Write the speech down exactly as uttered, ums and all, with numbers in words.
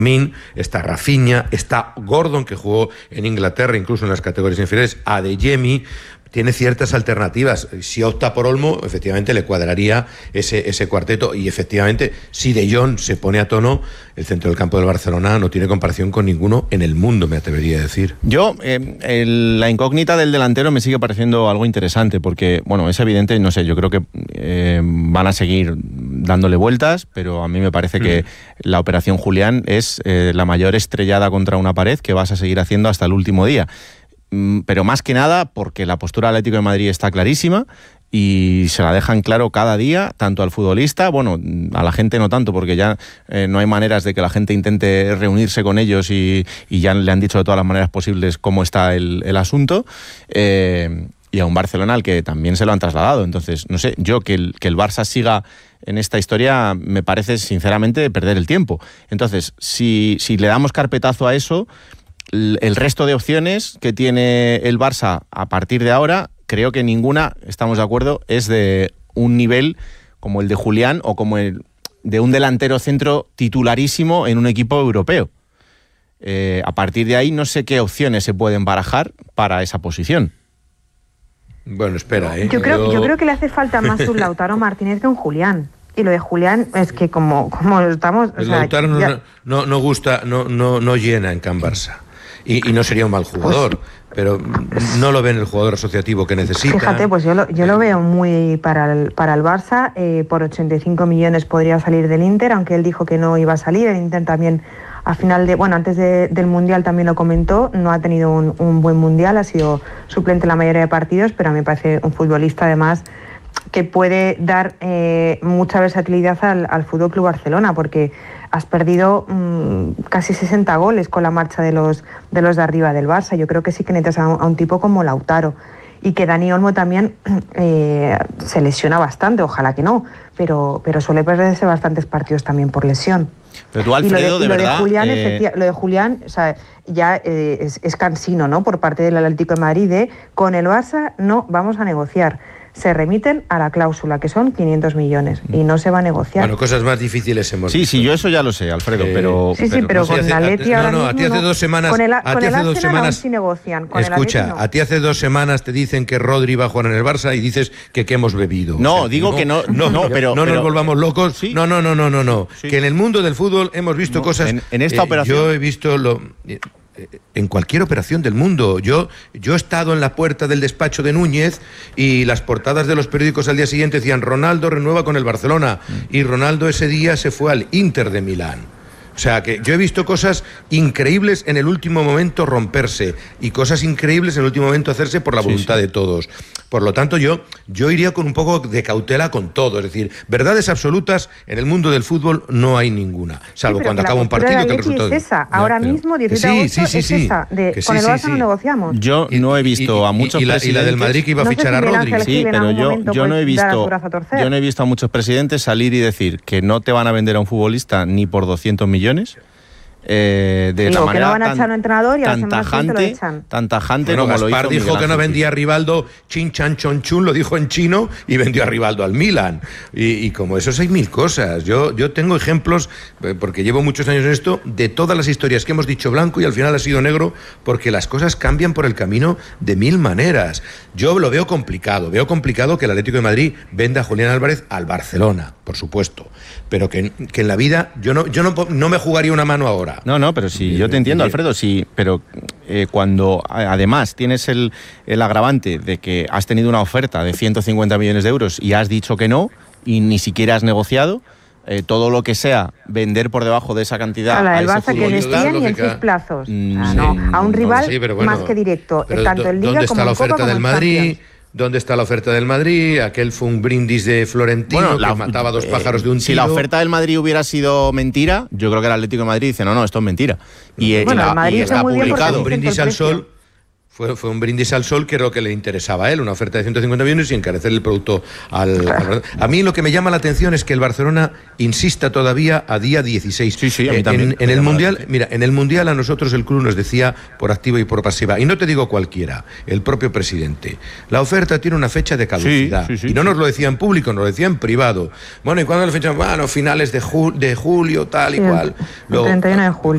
Min, está Rafinha, está Gordon, que jugó en Inglaterra, incluso en las categorías inferiores, Adeyemi. Tiene ciertas alternativas. Si opta por Olmo, efectivamente le cuadraría ese, ese cuarteto. Y efectivamente, si De Jong se pone a tono, el centro del campo del Barcelona no tiene comparación con ninguno en el mundo, me atrevería a decir. Yo, eh, el, la incógnita del delantero me sigue pareciendo algo interesante, porque, bueno, es evidente, no sé, yo creo que eh, van a seguir dándole vueltas, pero a mí me parece mm. que la operación Julián es eh, la mayor estrellada contra una pared que vas a seguir haciendo hasta el último día. Pero más que nada porque la postura del Atlético de Madrid está clarísima y se la dejan claro cada día, tanto al futbolista, bueno, a la gente no tanto, porque ya eh, no hay maneras de que la gente intente reunirse con ellos y, y ya le han dicho de todas las maneras posibles cómo está el, el asunto, eh, y a un Barcelona al que también se lo han trasladado. Entonces, no sé, yo que el, que el Barça siga en esta historia me parece sinceramente perder el tiempo. Entonces, si, si le damos carpetazo a eso, el resto de opciones que tiene el Barça a partir de ahora, creo que ninguna, estamos de acuerdo, es de un nivel como el de Julián o como el de un delantero centro titularísimo en un equipo europeo. Eh, a partir de ahí no sé qué opciones se pueden barajar para esa posición. Bueno, espera, ¿eh? Yo creo, yo creo que le hace falta más un Lautaro Martínez que un Julián. Y lo de Julián es que como, como estamos... El o sea, Lautaro ya... no, no, no gusta, no, no, no llena en Can Barça. Y, y no sería un mal jugador, pues, pero no lo ven el jugador asociativo que necesita. Fíjate, pues yo lo, yo lo veo muy para el, para el Barça. Eh, por ochenta y cinco millones podría salir del Inter, aunque él dijo que no iba a salir. El Inter también, a final de, bueno, antes de, del Mundial también lo comentó, no ha tenido un, un buen Mundial, ha sido suplente en la mayoría de partidos, pero a mí me parece un futbolista además que puede dar eh, mucha versatilidad al, al F C Barcelona, porque has perdido mmm, casi sesenta goles con la marcha de los, de los de arriba del Barça. Yo creo que sí que necesitas a un, a un tipo como Lautaro. Y que Dani Olmo también eh, se lesiona bastante, ojalá que no, pero, pero suele perderse bastantes partidos también por lesión. Pero tú, Alfredo, y lo de, de y verdad... Lo de Julián, eh... efectiva, lo de Julián o sea, ya eh, es, es cansino, ¿no?, por parte del Atlético de Madrid de con el Barça no vamos a negociar. Se remiten a la cláusula, que son quinientos millones, y no se va a negociar. Bueno, cosas más difíciles hemos Sí, visto. sí, yo eso ya lo sé, Alfredo, eh, pero... Sí, sí, pero, pero no con la Leti ahora no, no, mismo... a ti hace no. dos semanas... Con el, a con ti el hace dos semanas sí negocian, con escucha, el no. a ti hace dos semanas te dicen que Rodri va a jugar en el Barça y dices que qué hemos bebido. No, o sea, digo no, que no... No, no, pero, no pero, nos volvamos locos. ¿Sí? No, no, no, no, no, no. Sí. Que en el mundo del fútbol hemos visto no, cosas... En, en esta eh, operación... Yo he visto lo... Eh, en cualquier operación del mundo. Yo, yo he estado en la puerta del despacho de Núñez y las portadas de los periódicos al día siguiente decían Ronaldo renueva con el Barcelona, mm. y Ronaldo ese día se fue al Inter de Milán. O sea, que yo he visto cosas increíbles en el último momento romperse y cosas increíbles en el último momento hacerse por la voluntad sí, sí. de todos. Por lo tanto, yo, yo iría con un poco de cautela con todo. Es decir, verdades absolutas en el mundo del fútbol no hay ninguna. Salvo sí, cuando acaba un partido que el resultado... Es esa. Ahora ya, mismo, diecisiete de agosto, sí, sí, sí, es esa. De, sí, con el Barça sí, sí. no negociamos. Yo no he visto y, y, a muchos y la, presidentes... Y la del Madrid que iba a no fichar sé si a Rodri. Sí, pero yo, yo, no he visto, yo no he visto a muchos presidentes salir y decir que no te van a vender a un futbolista ni por doscientos millones... Eh, de Digo, la manera que no van a tan, echar un entrenador y a tan, tajante, lo echan. tan tajante bueno, como Gaspar lo hizo dijo Miguel que no Ángel. vendía a Rivaldo chin chan chon chun, lo dijo en chino y vendió a Rivaldo al Milan y, y como eso hay mil cosas. Yo, yo tengo ejemplos, porque llevo muchos años en esto, de todas las historias que hemos dicho blanco y al final ha sido negro, porque las cosas cambian por el camino de mil maneras. Yo lo veo complicado, veo complicado que el Atlético de Madrid venda a Julián Álvarez al Barcelona, por supuesto, pero que, que en la vida yo no, yo no, no me jugaría una mano ahora. No, no, pero sí, yo te entiendo, Alfredo, sí, pero eh, cuando además tienes el, el agravante de que has tenido una oferta de ciento cincuenta millones de euros y has dicho que no y ni siquiera has negociado, eh, todo lo que sea vender por debajo de esa cantidad a, a el ese Barça que decían y en seis plazos. Mm, ah, no, a un rival no, sí, bueno, más que directo, tanto en Liga ¿dónde como está la en oferta Copa del como en Madrid? Champions. ¿Dónde está la oferta del Madrid? Aquel fue un brindis de Florentino, bueno, la, que mataba dos pájaros de un tiro. Si la oferta del Madrid hubiera sido mentira, yo creo que el Atlético de Madrid dice, no, no, esto es mentira. Y, bueno, y, la, el Madrid y está publicado. Un brindis al sol. Fue, fue un brindis al sol que era lo que le interesaba a él, una oferta de ciento cincuenta millones y encarecer el producto al, al... A mí lo que me llama la atención es que el Barcelona insista todavía a día dieciséis. Sí, sí, a mí también. En, en el Mundial, mira, en el Mundial a nosotros el club nos decía por activa y por pasiva, y no te digo cualquiera, el propio presidente, la oferta tiene una fecha de caducidad. Sí, sí, sí, y no nos lo decía en público, nos lo decía en privado. Bueno, ¿y cuándo la fecha? Bueno, finales de, ju- de julio, tal y sí, cual. El treinta y uno de julio.